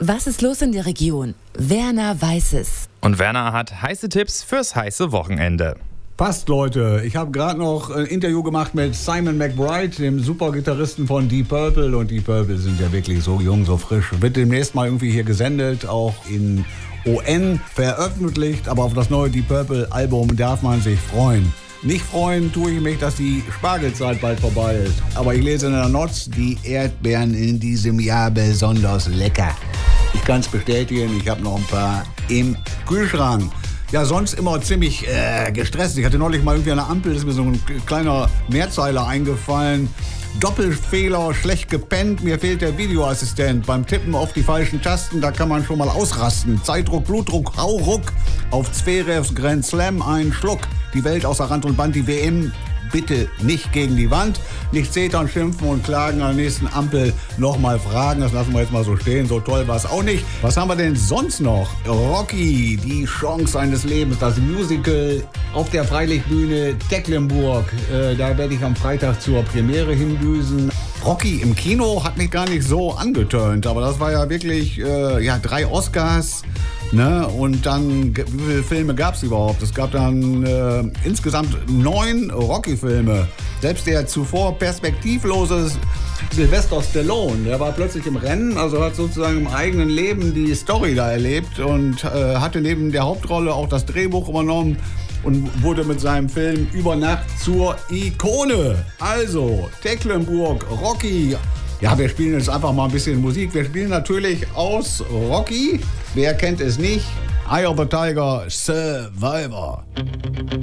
Was ist los in der Region? Werner weiß es. Und Werner hat heiße Tipps fürs heiße Wochenende. Passt, Leute. Ich habe gerade noch ein Interview gemacht mit Simon McBride, dem Supergitarristen von Deep Purple. Und Deep Purple sind ja wirklich so jung, so frisch. Wird demnächst mal irgendwie hier gesendet, auch in ON veröffentlicht. Aber auf das neue Deep Purple Album darf man sich freuen. Nicht freuen tue ich mich, dass die Spargelzeit bald vorbei ist. Aber ich lese in der Notz, die Erdbeeren in diesem Jahr besonders lecker. Ich kann es bestätigen, ich habe noch ein paar im Kühlschrank. Ja, sonst immer ziemlich gestresst. Ich hatte neulich mal irgendwie an der Ampel, ist mir so ein kleiner Mehrzeiler eingefallen. Doppelfehler, schlecht gepennt, mir fehlt der Videoassistent. Beim Tippen auf die falschen Tasten, da kann man schon mal ausrasten. Zeitdruck, Blutdruck, Hauruck. Auf Zverevs Grand Slam ein Schluck. Die Welt außer Rand und Band, die WM bitte nicht gegen die Wand. Nicht zetern, schimpfen und klagen, an der nächsten Ampel nochmal fragen. Das lassen wir jetzt mal so stehen, so toll war es auch nicht. Was haben wir denn sonst noch? Rocky, die Chance seines Lebens, das Musical auf der Freilichtbühne Tecklenburg. Da werde ich am Freitag zur Premiere hindüsen. Rocky im Kino hat mich gar nicht so angeturnt, aber das war ja wirklich 3 Oscars. Ne? Und dann, wie viele Filme gab es überhaupt? Es gab dann insgesamt 9 Rocky-Filme. Selbst der zuvor perspektivlose Sylvester Stallone, der war plötzlich im Rennen, also hat sozusagen im eigenen Leben die Story da erlebt und hatte neben der Hauptrolle auch das Drehbuch übernommen und wurde mit seinem Film über Nacht zur Ikone. Also, Tecklenburg, Rocky. Ja, wir spielen jetzt einfach mal ein bisschen Musik. Wir spielen natürlich aus Rocky. Wer kennt es nicht? Eye of the Tiger, Survivor.